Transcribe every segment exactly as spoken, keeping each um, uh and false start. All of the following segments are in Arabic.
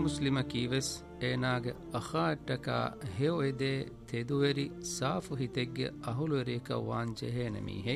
muslima kives enage akhaataka heoede teduveri saafu hitegge ahuluerika wan jehene mihe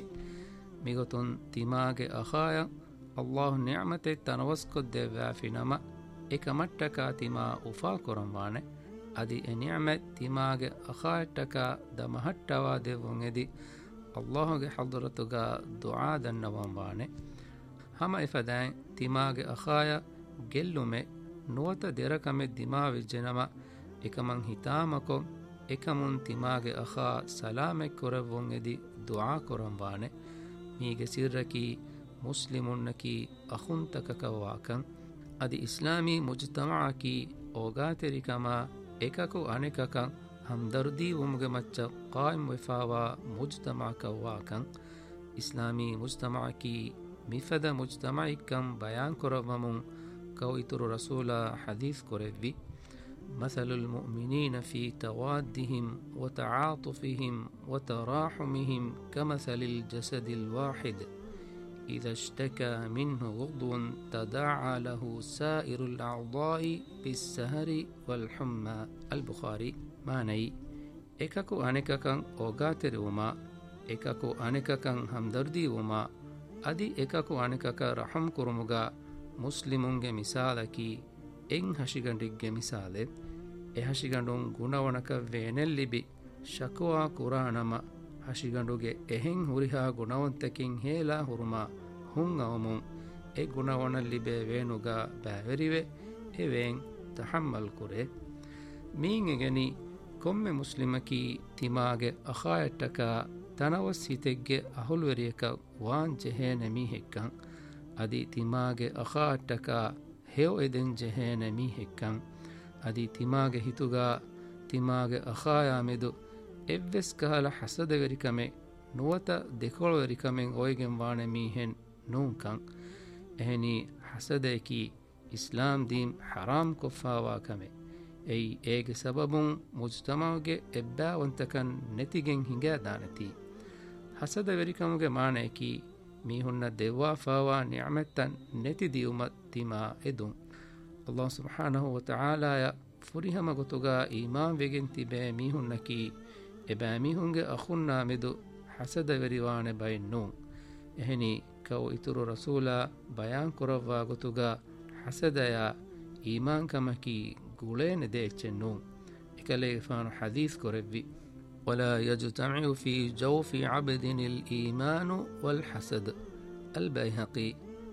migotun timage akhaya Allah ni'mate tanawaskodde wafinama ekamattaka tima ufa koramwane adi e ni'mat timage akhaataka damahattawa devun edi Allahge hadratuga du'a dannawanwane hama ifadan timage akhaya gellume nuwata derakame dimawe jenama ekaman hitamako ekamun timage akha salame koravun edi du'a koramwane mige sirraki muslimunnaki akhuntakakawakan adi islami mujtama'aki ogaterikama ekaku anekakan hamdardi umge macca qaim wefawa mujtama'akawakan islami mujtama'aki mifada mujtama'ikam bayan koravamun كويتر رسول حديث كوريفي مثل المؤمنين في توادهم وتعاطفهم وتراحمهم كمثل الجسد الواحد إذا اشتكى منه عضو تداعى له سائر الأعضاء بالسهر والحمى البخاري معني إكاكو أنكاكن أوغاتر وما إكاكو أنكاكن همدردي وما أدي إكاكو أنكاكا رحم كرمغا muslimunge misalaki en hashigandigge misale e hashigandun gunawanaka venellibi shakwa quranama hashiganduge ehen huriha gunawantakin hela huruma hun awmun e gunawanallibe venuga baverive even tahammal kure min egeni komme muslimaki timage akhayataka tanawas hitegge ahulweriyaka wan jehene mihekkan adi timage akhaataka heo eden jehene mihekkan adi timage hituga timage akhaya medu evves kahala hasada verikame nuwata dekolo verikamen oigen wane mihen nunkan ehni hasadeki islam din haram kofawa kame ei ege sababun mujtamauge ebbawantakan netigen hinga danati hasada verikamuge maane ki mihunna devwa fawa ni'matan neti diuma tima edun Allah subhanahu wa ta'ala ya furihama gotuga iman vegenti be mihunna ki eba mihunge akhunna medu hasada veriwane baynu ehni kaw ituru rasula bayan korawa gotuga hasada ya iman kamaki gulene deechennu ikale fanu hadith korevi ولا يجتمع في جوف عبد الإيمان والحسد البيهقي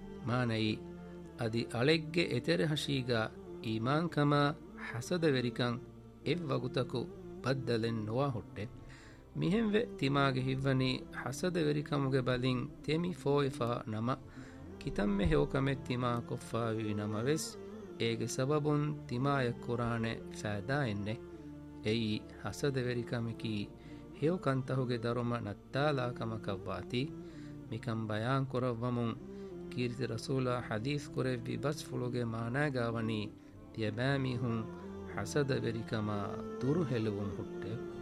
ماني أدي ألق إتر هشيغا إيمان كما حسد وريكان إفوغتكو بدل نواهد مهم و تماغ هفني حسد وريكاموغ بالين تيمي فويفا نما كتم هوكم تما كفاوي نما وس إيغ سبب تما يكوران فادا إنه ei hasada verikamiki heo kantahuge daruma nattala kamakavati mikam bayan koravvamun kirti rasula hadith korevi bas fuluge maana gawani yabami hun hasada verikama duru heluvun hutte